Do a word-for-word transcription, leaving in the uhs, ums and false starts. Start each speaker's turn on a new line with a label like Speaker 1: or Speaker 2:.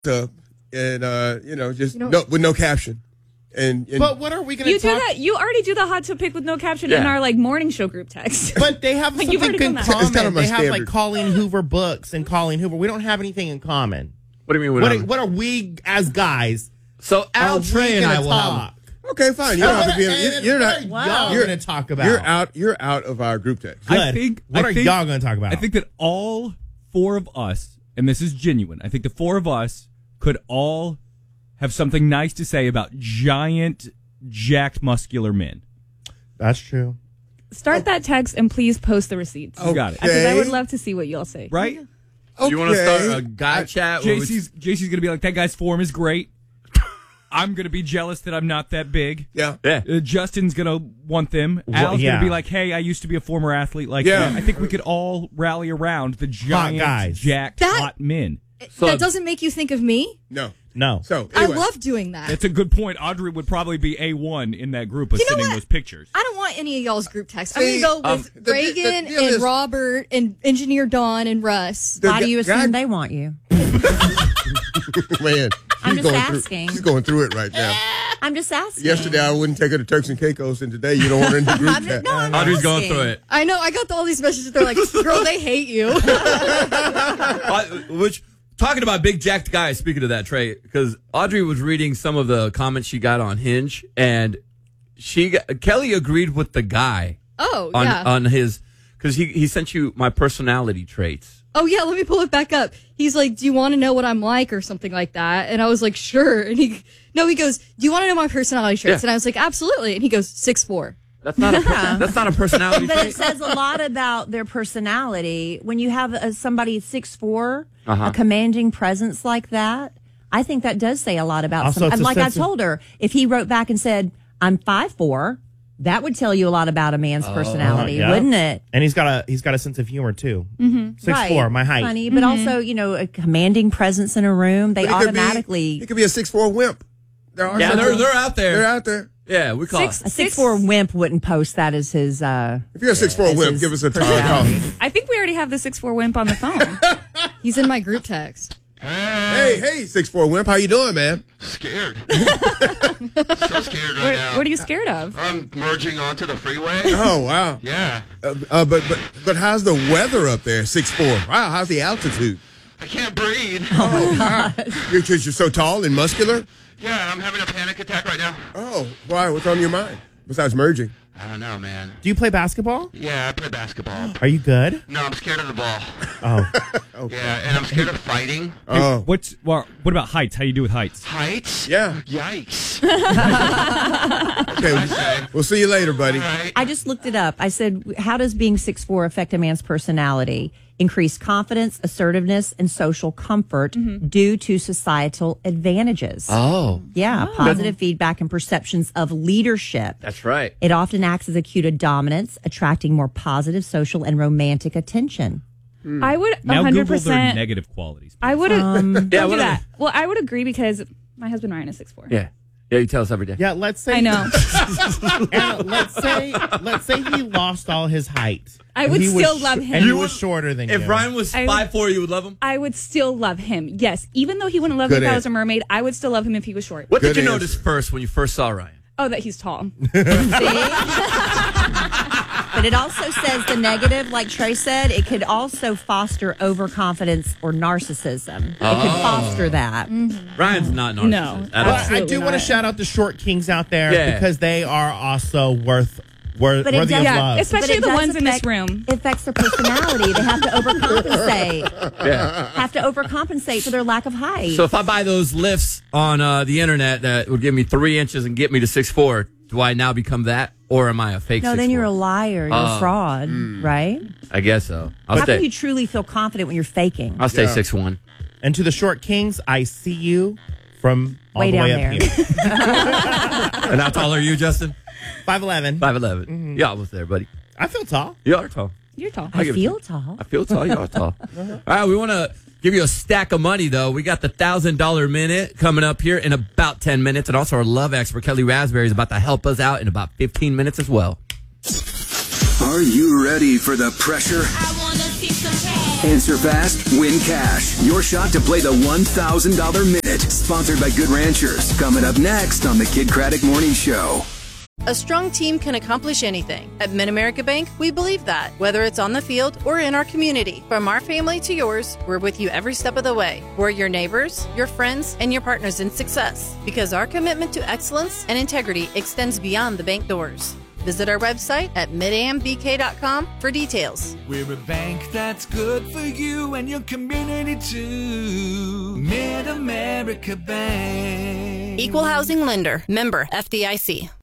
Speaker 1: up and uh, you know, just
Speaker 2: You know-
Speaker 1: no, with no caption. And, and
Speaker 3: But what are we going to
Speaker 2: You
Speaker 3: talk?
Speaker 2: do that. You already do the hot tub pick with no caption in
Speaker 4: Yeah.
Speaker 2: our like morning show group text.
Speaker 3: But they have
Speaker 2: Like, you've
Speaker 3: something
Speaker 2: already
Speaker 3: in
Speaker 2: done that.
Speaker 3: common.
Speaker 1: It's kind of my
Speaker 3: they have
Speaker 1: standard.
Speaker 3: like Colleen Hoover books and Colleen Hoover. We don't have anything in common.
Speaker 4: What do you mean? We're
Speaker 3: What
Speaker 4: not-
Speaker 3: are, what are we as guys?
Speaker 4: so Al
Speaker 3: are we
Speaker 4: Trey and I
Speaker 3: gonna
Speaker 4: will have.
Speaker 3: talk?
Speaker 1: okay, fine. You don't have to be.
Speaker 3: And
Speaker 1: You're
Speaker 3: what
Speaker 1: not.
Speaker 3: are y'all
Speaker 1: You're
Speaker 3: going to talk about?
Speaker 1: You're out. You're out of our group text.
Speaker 3: Good.
Speaker 5: I think.
Speaker 3: What
Speaker 5: I
Speaker 3: are
Speaker 5: think-
Speaker 3: y'all going to talk about?
Speaker 5: I think that all four of us, and this is genuine, I think the four of us could all have something nice to say about giant, jacked, muscular men.
Speaker 3: that's true.
Speaker 2: Start that text and please post the receipts.
Speaker 5: You got it.
Speaker 2: Because I would
Speaker 1: Okay.
Speaker 2: love to see what y'all say.
Speaker 5: Right?
Speaker 1: Okay.
Speaker 4: You want to start a guy chat? where we-
Speaker 5: J C's, J C's going to be like, that guy's form is great. I'm going to be jealous that I'm not that big.
Speaker 1: Yeah.
Speaker 4: Yeah.
Speaker 5: Uh, Justin's going to want them.
Speaker 3: Well,
Speaker 5: Al's
Speaker 3: yeah.
Speaker 5: going to be like, hey, I used to be a former athlete like
Speaker 1: Yeah.
Speaker 5: that. I think we could all rally around the giant,
Speaker 3: guys.
Speaker 5: jacked,
Speaker 2: That-
Speaker 5: hot men.
Speaker 4: So-
Speaker 2: that doesn't make you think of me.
Speaker 1: No.
Speaker 3: No.
Speaker 1: So anyway.
Speaker 2: I love doing that.
Speaker 5: That's a good point. Audrey would probably be A one in that group of
Speaker 2: You know
Speaker 5: sending
Speaker 2: what?
Speaker 5: those pictures.
Speaker 2: I don't want any of y'all's group texts.
Speaker 1: See,
Speaker 2: I'm going to go
Speaker 1: um,
Speaker 2: with
Speaker 1: the- the-
Speaker 2: Reagan
Speaker 1: the deal
Speaker 2: and
Speaker 1: is-
Speaker 2: Robert and Engineer Don and Russ.
Speaker 1: The
Speaker 6: Why do
Speaker 1: gu-
Speaker 6: you assume
Speaker 1: guy-
Speaker 6: they want you?
Speaker 1: Man,
Speaker 6: I'm
Speaker 1: she's
Speaker 6: just
Speaker 1: going
Speaker 6: asking.
Speaker 1: Through, she's going through it right now.
Speaker 6: I'm just asking.
Speaker 1: Yesterday, I wouldn't take her to Turks and Caicos, and today you don't want her in the group
Speaker 6: I'm,
Speaker 1: chat.
Speaker 6: no, I'm
Speaker 4: Audrey's going
Speaker 6: asking.
Speaker 4: through it.
Speaker 2: I know. I got all these messages. They're like, girl, they hate you.
Speaker 4: Uh, which talking about big jacked guys. Speaking of that, Trey, because Audrey was reading some of the comments she got on Hinge, and she got, Kelly agreed with the guy
Speaker 2: Oh,
Speaker 4: on
Speaker 2: yeah.
Speaker 4: on his because he he sent you my personality traits.
Speaker 2: Oh, yeah, let me pull it back up. He's like, do you want to know what I'm like or something like that? And I was like, sure. And he, no, he goes, do you want to know my personality traits?
Speaker 4: Yeah.
Speaker 2: And I was like, absolutely. And he goes, six four.
Speaker 4: That's not a that's not a personality
Speaker 6: But it
Speaker 4: trait.
Speaker 6: says a lot about their personality. When you have a, somebody six four,
Speaker 4: Uh-huh.
Speaker 6: a commanding presence like that, I think that does say a lot about
Speaker 3: Also,
Speaker 6: some.
Speaker 3: it's
Speaker 6: And
Speaker 3: a
Speaker 6: like I
Speaker 3: sense of-
Speaker 6: told her, if he wrote back and said, I'm five four, that would tell you a lot about a man's personality,
Speaker 3: Yeah.
Speaker 6: wouldn't it?
Speaker 3: And he's got a he's got a sense of humor too. Mm-hmm. Six
Speaker 6: Right.
Speaker 3: four, my height.
Speaker 6: Funny, but also, you know, a commanding presence in a room. They
Speaker 1: But he could be-
Speaker 6: automatically.
Speaker 1: He could be a six four wimp. There are
Speaker 4: Yeah,
Speaker 1: some-
Speaker 4: they're they're out there.
Speaker 1: they're out there.
Speaker 4: Yeah, we call
Speaker 2: Six-
Speaker 4: it.
Speaker 6: a six four wimp wouldn't post that as his. Uh,
Speaker 1: If you're a six four
Speaker 6: as
Speaker 1: wimp,
Speaker 6: his
Speaker 1: give us a call.
Speaker 6: personality.
Speaker 2: I think we already have the six four wimp on the phone. He's in my group text.
Speaker 1: Hey, hey, six four wimp, how you doing, man?
Speaker 7: Scared. So scared right
Speaker 2: What,
Speaker 7: now.
Speaker 2: what are you scared of?
Speaker 7: I'm merging onto the freeway.
Speaker 1: Oh wow.
Speaker 7: Yeah.
Speaker 1: Uh, uh, but but but how's the weather up there? Six four. Wow, how's the altitude?
Speaker 7: I can't breathe.
Speaker 1: You're, 'cause you're so tall and muscular.
Speaker 7: Yeah, I'm having a panic attack right now.
Speaker 1: Oh, why? What's on your mind besides merging?
Speaker 7: I don't know, man.
Speaker 3: Do you play basketball?
Speaker 7: Yeah, I play basketball.
Speaker 3: Are you good?
Speaker 7: No, I'm scared of the ball.
Speaker 3: Oh,
Speaker 7: Yeah, and I'm scared of fighting.
Speaker 1: Oh,
Speaker 5: What's well, what about heights? How do you do with heights?
Speaker 7: Heights?
Speaker 1: yeah.
Speaker 7: Yikes.
Speaker 1: Okay,
Speaker 7: I say.
Speaker 1: we'll see you later, buddy.
Speaker 7: All right.
Speaker 6: I just looked it up. I said, how does being six four affect a man's personality? Increased confidence, assertiveness, and social comfort due to societal advantages.
Speaker 4: Oh,
Speaker 6: Yeah, positive feedback and perceptions of leadership.
Speaker 4: that's right.
Speaker 6: It often acts as a cue to dominance, attracting more positive social and romantic attention.
Speaker 2: I would
Speaker 5: Now
Speaker 2: one hundred
Speaker 5: Google their
Speaker 2: percent.
Speaker 5: negative qualities.
Speaker 2: I would
Speaker 6: Um,
Speaker 2: don't
Speaker 4: Yeah,
Speaker 2: do
Speaker 4: what are
Speaker 2: that. Well, I would agree because my husband Ryan is six four.
Speaker 4: Yeah, yeah. You tell us every day.
Speaker 3: yeah. Let's say
Speaker 2: I know.
Speaker 3: And let's say let's say he lost all his height.
Speaker 2: I
Speaker 3: And
Speaker 2: would
Speaker 3: he was
Speaker 2: still
Speaker 3: sh-
Speaker 2: love him.
Speaker 3: And he
Speaker 2: You
Speaker 3: was
Speaker 4: would-
Speaker 3: shorter than
Speaker 4: If
Speaker 3: you.
Speaker 4: Ryan was
Speaker 2: I would-
Speaker 4: five four, you would love him.
Speaker 2: I would still love him. Yes, even though he wouldn't love me
Speaker 1: Good
Speaker 2: if I
Speaker 1: answer.
Speaker 2: was a mermaid, I would still love him if he was short.
Speaker 4: What
Speaker 1: Good
Speaker 4: did you
Speaker 1: answer.
Speaker 4: notice first when you first saw Ryan?
Speaker 2: Oh, that he's tall.
Speaker 6: But it also says the negative, like Trey said, it could also foster overconfidence or narcissism. It could foster that.
Speaker 4: Ryan's not narcissist
Speaker 2: No.
Speaker 4: at
Speaker 3: But
Speaker 4: all.
Speaker 3: I
Speaker 2: Absolutely
Speaker 3: do want to
Speaker 2: not.
Speaker 3: shout out the short kings out there
Speaker 4: Yeah.
Speaker 3: because they are also worth worth
Speaker 6: But it
Speaker 3: worthy of
Speaker 6: does-
Speaker 2: Yeah,
Speaker 3: love.
Speaker 2: especially
Speaker 6: But it
Speaker 2: the
Speaker 6: does
Speaker 2: ones in this
Speaker 6: affect-
Speaker 2: room.
Speaker 6: It affects their personality. They have to overcompensate.
Speaker 4: Yeah.
Speaker 6: Have to overcompensate for their lack of height.
Speaker 4: So if I buy those lifts on uh, the internet that would give me three inches and get me to six four, do I now become that, or am I a fake?
Speaker 6: no,
Speaker 4: six
Speaker 6: then you're
Speaker 4: four?
Speaker 6: a liar. You're
Speaker 4: Oh.
Speaker 6: a fraud, right?
Speaker 4: I guess so. I'll
Speaker 6: How
Speaker 4: stay.
Speaker 6: can you truly feel confident when you're faking?
Speaker 4: I'll stay
Speaker 1: Yeah.
Speaker 4: six one.
Speaker 3: And to the short kings, I see you from all
Speaker 6: Way
Speaker 3: the way
Speaker 6: down
Speaker 3: up
Speaker 6: there.
Speaker 3: here.
Speaker 4: And how tall are you, Justin?
Speaker 3: five eleven.
Speaker 4: Five eleven. You're almost there, buddy.
Speaker 3: I feel tall.
Speaker 4: You are tall.
Speaker 2: You're tall.
Speaker 6: I
Speaker 4: give it
Speaker 6: feel
Speaker 4: to
Speaker 6: tall.
Speaker 4: I feel tall. You are tall. All right, we want to give you a stack of money, though. We got the one thousand dollars minute coming up here in about ten minutes. And also our love expert, Kelly Raspberry, is about to help us out in about fifteen minutes as well.
Speaker 8: Are you ready for the pressure?
Speaker 9: I wanna see some cash.
Speaker 8: Answer fast, win cash. Your shot to play the one thousand dollars Minute. Sponsored by Good Ranchers. Coming up next on the Kid Craddock Morning Show.
Speaker 9: A strong team can accomplish anything. At Mid-America Bank, we believe that, whether it's on the field or in our community. From our family to yours, we're with you every step of the way. We're your neighbors, your friends, and your partners in success. Because our commitment to excellence and integrity extends beyond the bank doors. Visit our website at mid a m b k dot com for details.
Speaker 10: We're a bank that's good for you and your community too. Mid-America Bank.
Speaker 9: Equal Housing Lender. Member F D I C.